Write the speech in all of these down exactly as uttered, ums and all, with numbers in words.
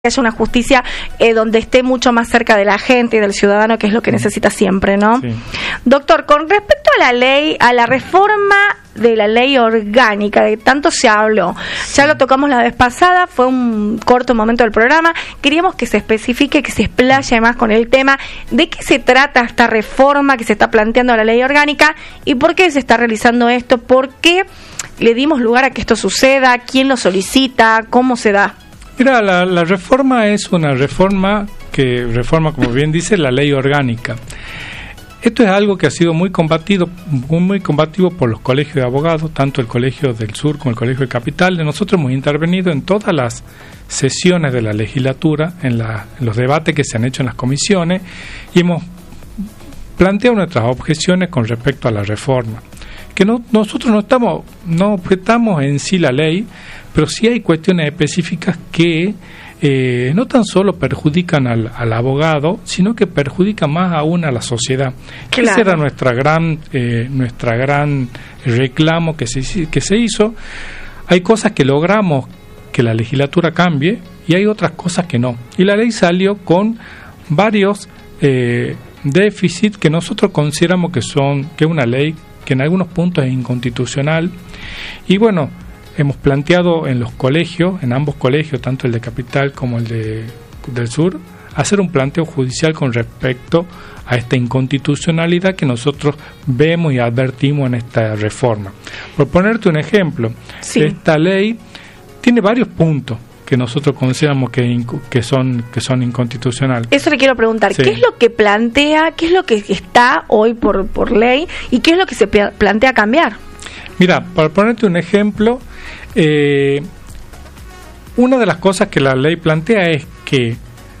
que haya una justicia eh, donde esté mucho más cerca de la gente y del ciudadano, que es lo que necesita siempre, ¿no? Sí. Doctor, con respecto a la ley, a la reforma de la ley orgánica, de tanto se habló, ya lo tocamos la vez pasada, fue un corto momento del programa, queríamos que se especifique, que se explaye más con el tema, de qué se trata esta reforma que se está planteando a la ley orgánica y por qué se está realizando esto, por qué le dimos lugar a que esto suceda, quién lo solicita, cómo se da. Mira, la, la reforma es una reforma que reforma, como bien dice, la ley orgánica. Esto es algo que ha sido muy combatido, muy, muy combativo por los colegios de abogados, tanto el Colegio del Sur como el Colegio de Capital. Nosotros hemos intervenido en todas las sesiones de la legislatura, en, la, en los debates que se han hecho en las comisiones, y hemos planteado nuestras objeciones con respecto a la reforma. Que no, nosotros no estamos, no objetamos en sí la ley, pero sí hay cuestiones específicas que eh, no tan solo perjudican al, al abogado, sino que perjudican más aún a la sociedad. Claro. Ese era nuestra gran, eh, nuestra gran reclamo que se, que se hizo. Hay cosas que logramos que la legislatura cambie y hay otras cosas que no. Y la ley salió con varios eh, déficits que nosotros consideramos que son, que es una ley que en algunos puntos es inconstitucional. Y bueno, hemos planteado en los colegios, en ambos colegios, tanto el de Capital como el de del Sur, hacer un planteo judicial con respecto a esta inconstitucionalidad que nosotros vemos y advertimos en esta reforma. Por ponerte un ejemplo, sí. Esta ley tiene varios puntos que nosotros consideramos que, que son que son inconstitucionales. Eso le quiero preguntar, sí. ¿Qué es lo que plantea, qué es lo que está hoy por, por ley y qué es lo que se plantea cambiar? Mira, para ponerte un ejemplo, eh, una de las cosas que la ley plantea es que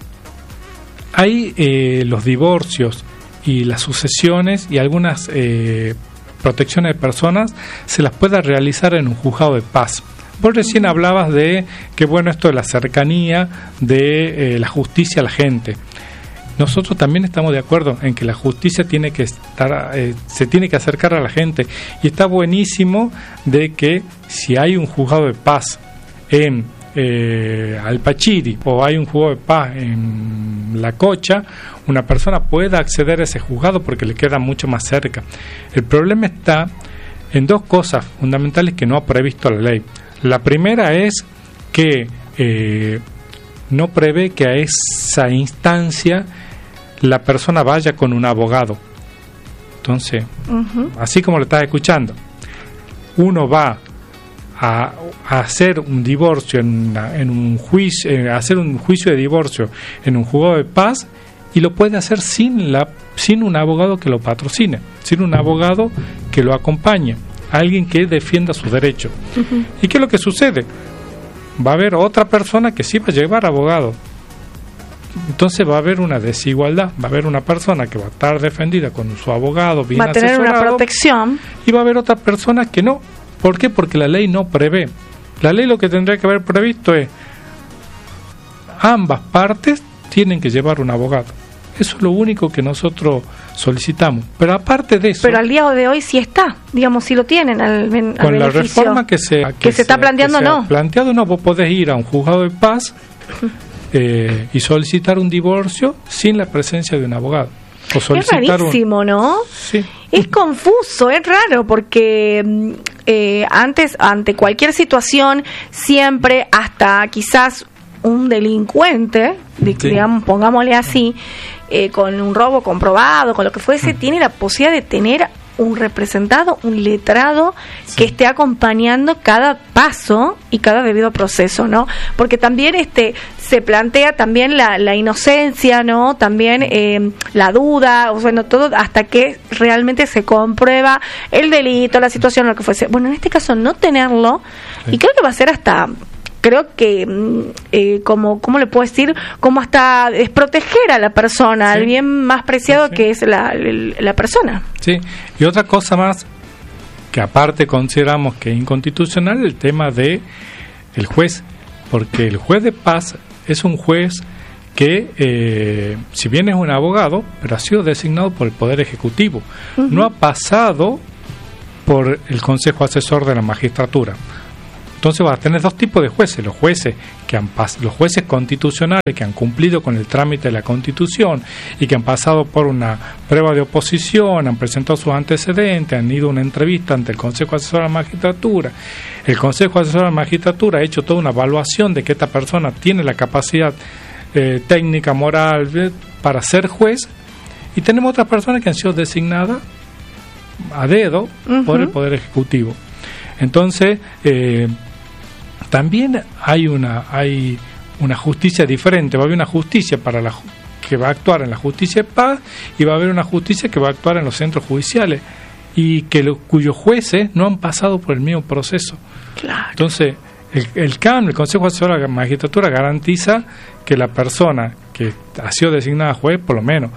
hay eh, los divorcios y las sucesiones y algunas eh, protecciones de personas se las pueda realizar en un juzgado de paz. Vos recién hablabas de que bueno, esto de la cercanía de eh, la justicia a la gente. Nosotros también estamos de acuerdo en que la justicia tiene que estar, eh, se tiene que acercar a la gente, y está buenísimo de que si hay un juzgado de paz en eh, Alpachiri o hay un juzgado de paz en La Cocha, una persona pueda acceder a ese juzgado porque le queda mucho más cerca. El problema está en dos cosas fundamentales que no ha previsto la ley. La primera es que eh, no prevé que a esa instancia la persona vaya con un abogado. Entonces, uh-huh. así como lo estás escuchando, uno va a, a hacer un divorcio en, una, en un juicio, eh, hacer un juicio de divorcio en un juzgado de paz, y lo puede hacer sin la, sin un abogado que lo patrocine, sin un abogado que lo acompañe, alguien que defienda sus derechos. Uh-huh. ¿Y qué es lo que sucede? Va a haber otra persona que sí va a llevar abogado. Entonces va a haber una desigualdad, va a haber una persona que va a estar defendida con su abogado bien asesorado, va a tener una protección, y va a haber otra persona que no. ¿Por qué? Porque la ley no prevé. La ley lo que tendría que haber previsto es ambas partes tienen que llevar un abogado. Eso es lo único que nosotros solicitamos. Pero aparte de eso... Pero al día de hoy sí está, digamos, sí lo tienen al, al con la reforma que se, que que se está planteando, que no. planteado, no, vos podés ir a un juzgado de paz eh, y solicitar un divorcio sin la presencia de un abogado. O solicitar es rarísimo, un... ¿no? Sí. Es confuso, es raro, porque eh, antes, ante cualquier situación, siempre, hasta quizás un delincuente, sí. digamos, pongámosle así, eh, con un robo comprobado, con lo que fuese, mm. tiene la posibilidad de tener un representado, un letrado, sí. que esté acompañando cada paso y cada debido proceso, ¿no? Porque también este se plantea también la, la inocencia, ¿no? También eh, la duda, o bueno, todo hasta que realmente se comprueba el delito, la situación, lo que fuese. Bueno, en este caso no tenerlo, sí. y creo que va a ser hasta... creo que, eh, como ¿cómo le puedo decir? Como hasta desproteger a la persona, sí. al bien más preciado sí, sí. que es la, la persona. Sí, y otra cosa más, que aparte consideramos que es inconstitucional, el tema de el juez, porque el juez de paz es un juez que, eh, si bien es un abogado, pero ha sido designado por el Poder Ejecutivo, uh-huh. no ha pasado por el Consejo Asesor de la Magistratura. Entonces vas a tener dos tipos de jueces, los jueces que han pas- los jueces constitucionales que han cumplido con el trámite de la Constitución y que han pasado por una prueba de oposición, han presentado sus antecedentes, han ido a una entrevista ante el Consejo Asesor de la Magistratura. El Consejo Asesor de la Magistratura ha hecho toda una evaluación de que esta persona tiene la capacidad eh, técnica, moral eh, para ser juez, y tenemos otras personas que han sido designadas a dedo uh-huh. por el Poder Ejecutivo. Entonces, eh, también hay una hay una justicia diferente. Va a haber una justicia para la que va a actuar en la justicia de paz y va a haber una justicia que va a actuar en los centros judiciales y que lo, cuyos jueces no han pasado por el mismo proceso. Claro. Entonces, el, el C A M, el Consejo Asesor de la Magistratura, garantiza que la persona que ha sido designada juez, por lo menos,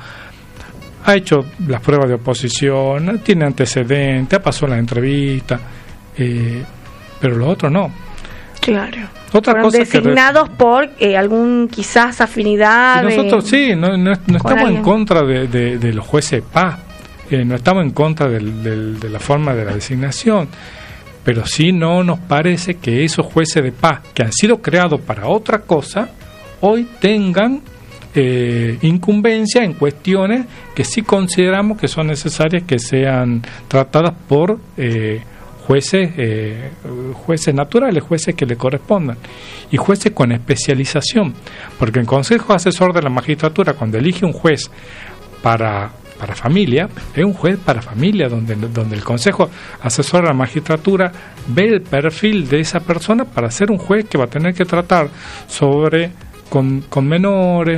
ha hecho las pruebas de oposición, tiene antecedentes, ha pasado la entrevista, eh, pero los otros no. Claro. Otra Fueron cosa designados que, por eh, algún quizás afinidad. Y nosotros de, sí, no, no, no estamos alguien. en contra de, de, de los jueces de paz, eh, no estamos en contra del, del, de la forma de la designación, pero sí no nos parece que esos jueces de paz que han sido creados para otra cosa hoy tengan Eh, incumbencia en cuestiones que sí consideramos que son necesarias que sean tratadas por eh, jueces eh, jueces naturales, jueces que le correspondan y jueces con especialización, porque el Consejo Asesor de la Magistratura, cuando elige un juez para para familia, es un juez para familia, donde donde el Consejo Asesor de la Magistratura ve el perfil de esa persona para ser un juez que va a tener que tratar sobre con, con menores,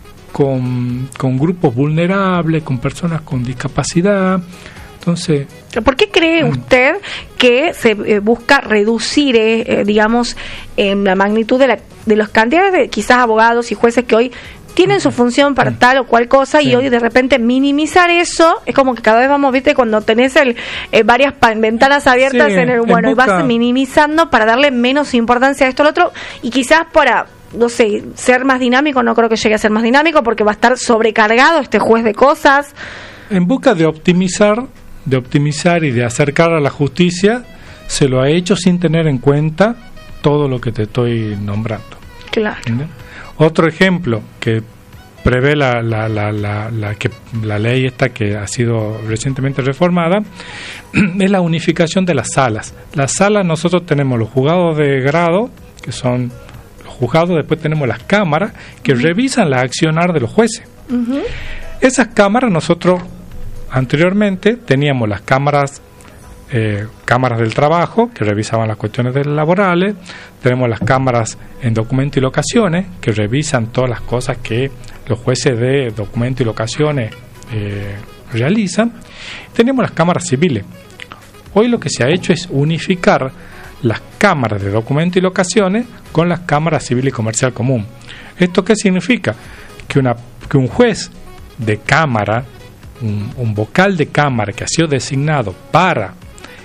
Con, con grupos vulnerables, con personas con discapacidad. Entonces, ¿por qué cree usted que se eh, busca reducir, eh, eh, digamos, eh, la magnitud de, la, de los cantidades de quizás abogados y jueces que hoy tienen su función para tal o cual cosa sí. y hoy de repente minimizar eso? Es como que cada vez vamos, viste, cuando tenés el, eh, varias pan, ventanas abiertas sí, en el bueno, en busca... y vas minimizando para darle menos importancia a esto o lo otro, y quizás para, no sé, ser más dinámico. No creo que llegue a ser más dinámico porque va a estar sobrecargado este juez de cosas. En busca de optimizar, de optimizar y de acercar a la justicia, se lo ha hecho sin tener en cuenta todo lo que te estoy nombrando. Claro. ¿Entiendes? Otro ejemplo que prevé la, la, la, la, la, que, la ley esta que ha sido recientemente reformada es la unificación de las salas. Las salas, nosotros tenemos los juzgados de grado, que son juzgados, después tenemos las cámaras que uh-huh. revisan la accionar de los jueces. Uh-huh. Esas cámaras, nosotros anteriormente teníamos las cámaras eh, cámaras del trabajo que revisaban las cuestiones laborales, tenemos las cámaras en documento y locaciones que revisan todas las cosas que los jueces de documento y locaciones eh, realizan, tenemos las cámaras civiles. Hoy lo que se ha hecho es unificar las cámaras de documento y locaciones con las cámaras civil y comercial común. ¿Esto qué significa? Que, una, que un juez de cámara, un, un vocal de cámara que ha sido designado para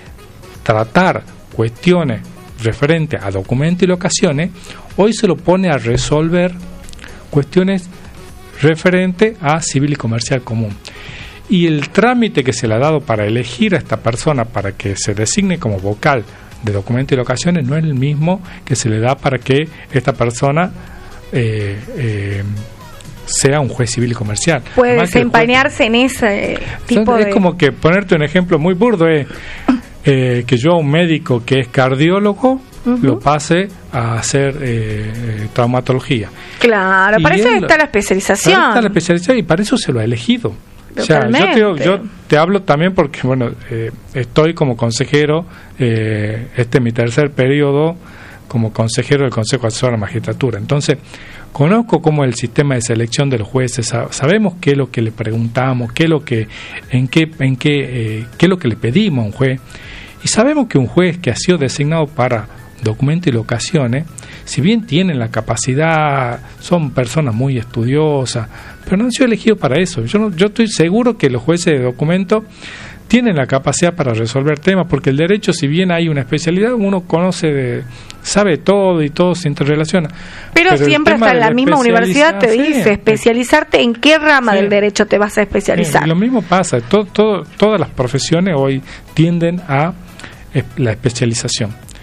tratar cuestiones referentes a documento y locaciones, hoy se lo pone a resolver cuestiones referentes a civil y comercial común. Y el trámite que se le ha dado para elegir a esta persona para que se designe como vocal de documento y locaciones no es el mismo que se le da para que esta persona eh, eh, sea un juez civil y comercial. Puede desempeñarse en ese tipo es de... Es como que, ponerte un ejemplo muy burdo, es eh, que yo a un médico que es cardiólogo uh-huh. lo pase a hacer eh, traumatología. Claro, y para eso está la especialización. Para eso está la especialización y para eso se lo ha elegido. O sea, yo te, yo te hablo también porque, bueno, eh, estoy como consejero, eh, este es mi tercer periodo como consejero del Consejo Asesor de la Magistratura. Entonces, conozco cómo el sistema de selección de los jueces, sabemos qué es lo que le preguntamos, qué es lo que, en qué, en qué, eh, qué es lo que le pedimos a un juez, y sabemos que un juez que ha sido designado para documento y locaciones, si bien tienen la capacidad, son personas muy estudiosas, pero no han sido elegidos para eso. Yo no, yo estoy seguro que los jueces de documento tienen la capacidad para resolver temas, porque el derecho, si bien hay una especialidad, uno conoce, de, sabe todo y todo se interrelaciona. Pero, pero siempre hasta en la misma universidad te dice, sí, especializarte en qué rama sí. del derecho te vas a especializar. Sí, lo mismo pasa, todo, todo, todas las profesiones hoy tienden a la especialización.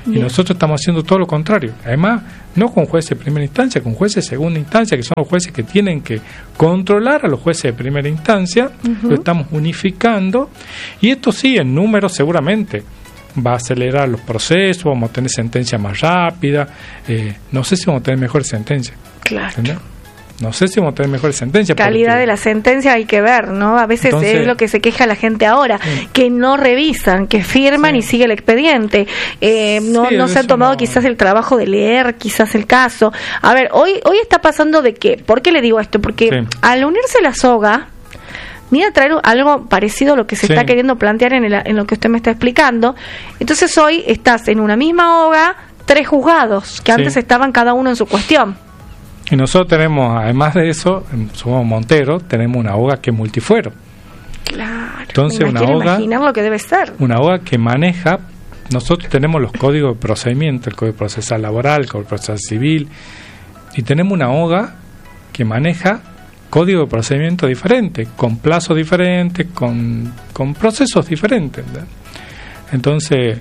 Bien. Y nosotros estamos haciendo todo lo contrario. Además, no con jueces de primera instancia, con jueces de segunda instancia, que son los jueces que tienen que controlar a los jueces de primera instancia. Uh-huh. Lo estamos unificando. Y esto sí, en números seguramente va a acelerar los procesos, vamos a tener sentencia más rápida. Eh, no sé si vamos a tener mejores sentencias. Claro. ¿Entendés? No sé si vamos a tener mejores sentencias. Calidad porque... de la sentencia hay que ver, ¿no? A veces Entonces, es lo que se queja la gente ahora, sí. que no revisan, que firman sí. y sigue el expediente. Eh, no sí, no se ha tomado no... quizás el trabajo de leer quizás el caso. A ver, hoy hoy está pasando de qué. ¿Por qué le digo esto? Porque sí. al unirse la soga, viene a traer algo parecido a lo que se sí. está queriendo plantear en, el, en lo que usted me está explicando. Entonces hoy estás en una misma hoga, tres juzgados, que sí. antes estaban cada uno en su cuestión. Y nosotros tenemos, además de eso, somos Montero, tenemos una hoga que es multifuero. Claro. Entonces, me una quiero hoga, imaginar lo que debe ser. Una hoga que maneja, nosotros tenemos los códigos de procedimiento, el Código Procesal Laboral, el Código Procesal Civil, y tenemos una hoga que maneja código de procedimiento diferente, con plazos diferentes, con, con procesos diferentes. ¿Verdad? Entonces,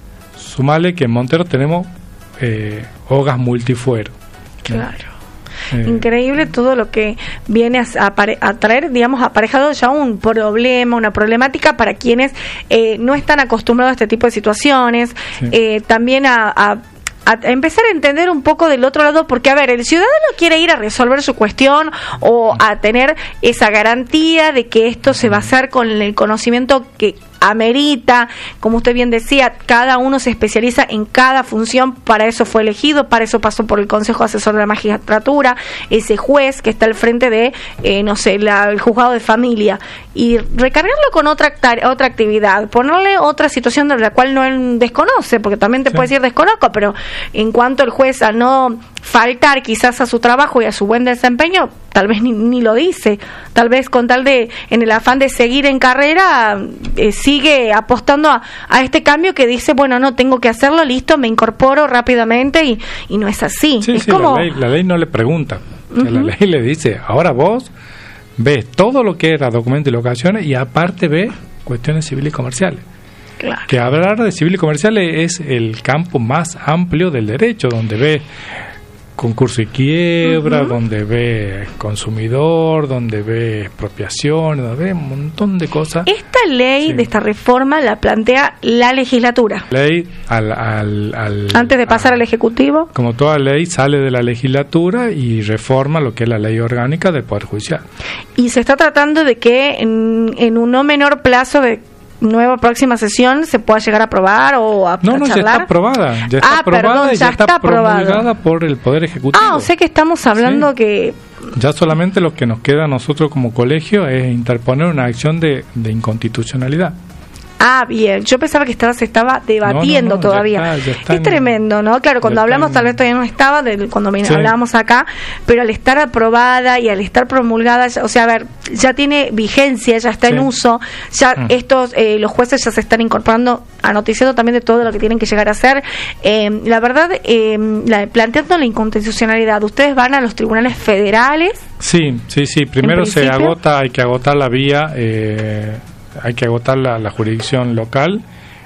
sumale que en Montero tenemos eh, hogas multifuero. Claro. Eh. Increíble todo lo que viene a, a, a traer, digamos, aparejado ya un problema, una problemática para quienes eh, no están acostumbrados a este tipo de situaciones, sí. eh, también a, a a empezar a entender un poco del otro lado, porque a ver, el ciudadano quiere ir a resolver su cuestión o a tener esa garantía de que esto se va a hacer con el conocimiento que amerita, como usted bien decía, cada uno se especializa en cada función, para eso fue elegido, para eso pasó por el Consejo Asesor de la Magistratura, ese juez que está al frente de, eh, no sé, la, el juzgado de familia, y recargarlo con otra otra actividad, ponerle otra situación de la cual no él desconoce, porque también te sí. puede decir desconozco, pero en cuanto el juez a no faltar quizás a su trabajo y a su buen desempeño, tal vez ni, ni lo dice, tal vez con tal de, en el afán de seguir en carrera, eh, sigue apostando a, a este cambio que dice, bueno, no, tengo que hacerlo, listo, me incorporo rápidamente, y, y no es así. Sí, es sí, como... la ley, la ley no le pregunta, uh-huh. la ley le dice, ahora vos ves todo lo que era documento y locaciones, y aparte ves cuestiones civiles y comerciales. Claro. Que hablar de civil y comerciales es el campo más amplio del derecho, donde ves concurso y quiebra, uh-huh. donde ve consumidor, donde ve expropiación, donde ve un montón de cosas. Esta ley sí. de esta reforma la plantea la legislatura. Ley al, al, al antes de pasar a, al Ejecutivo. Como toda ley sale de la legislatura y reforma lo que es la ley orgánica del Poder Judicial. Y se está tratando de que en, en un no menor plazo de nueva próxima sesión se pueda llegar a aprobar o a, no, a no, charlar. ya está aprobada, ya está ah, aprobada perdón, y ya, ya está, está promulgada por el Poder Ejecutivo. Ah, o sea que estamos hablando sí. que... Ya solamente lo que nos queda a nosotros como colegio es interponer una acción de, de inconstitucionalidad. Ah, bien. Yo pensaba que estaba, se estaba debatiendo no, no, no, todavía. Ya está, ya está es en, tremendo, ¿no? Claro, cuando hablamos en, tal vez todavía no estaba, de, cuando sí. hablábamos acá, pero al estar aprobada y al estar promulgada, ya, o sea, a ver, ya tiene vigencia, ya está sí. en uso, ya mm. estos, eh, los jueces ya se están incorporando a noticiero también de todo lo que tienen que llegar a hacer. Eh, la verdad, eh, la, planteando la inconstitucionalidad, ¿ustedes van a los tribunales federales? Sí, sí, sí. Primero se agota, hay que agotar la vía... Eh, hay que agotar la, la jurisdicción local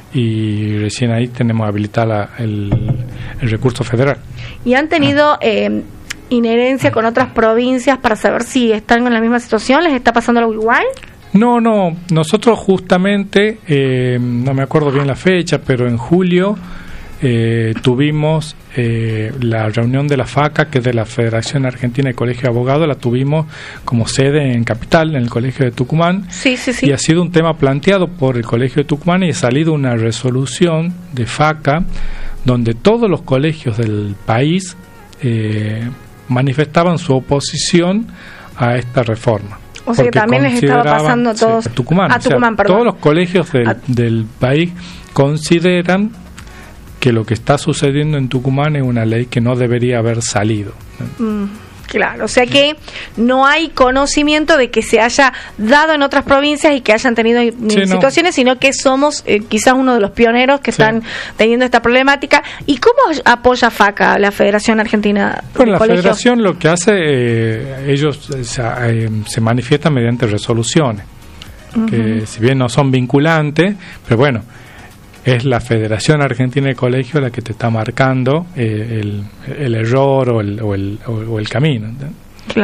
y recién ahí tenemos habilitada el, el recurso federal. ¿Y han tenido eh, inherencia con otras provincias para saber si están en la misma situación? ¿Les está pasando algo igual? No, no. Nosotros justamente, eh, no me acuerdo bien la fecha, pero en julio eh, tuvimos eh, la reunión de la FACA, que es de la Federación Argentina de Colegio de Abogados, la tuvimos como sede en Capital, en el Colegio de Tucumán. Sí, sí, sí. Y ha sido un tema planteado por el Colegio de Tucumán y ha salido una resolución de FACA donde todos los colegios del país eh, manifestaban su oposición a esta reforma. O sea que también les estaba pasando a todos... Sí, a Tucumán, a Tucumán, o sea, perdón. Todos los colegios del, a... del país consideran que lo que está sucediendo en Tucumán es una ley que no debería haber salido. Mm, claro, o sea que no hay conocimiento de que se haya dado en otras provincias y que hayan tenido sí, situaciones, no. sino que somos eh, quizás uno de los pioneros que sí. están teniendo esta problemática. ¿Y cómo apoya FACA, la Federación Argentina de Bueno, la Colegios? Federación lo que hace, eh, ellos eh, se manifiestan mediante resoluciones, uh-huh. que si bien no son vinculantes, pero bueno, es la Federación Argentina de Colegios la que te está marcando eh, el, el error o el, o el, o el camino. ¿Entendés?